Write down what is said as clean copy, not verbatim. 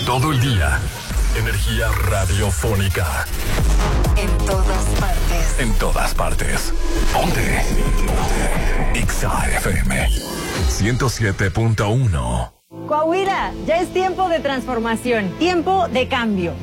Todo el día. Energía radiofónica. En todas partes. En todas partes. Ponte. Exa FM 107.1. Coahuila, ya es tiempo de transformación, tiempo de cambio.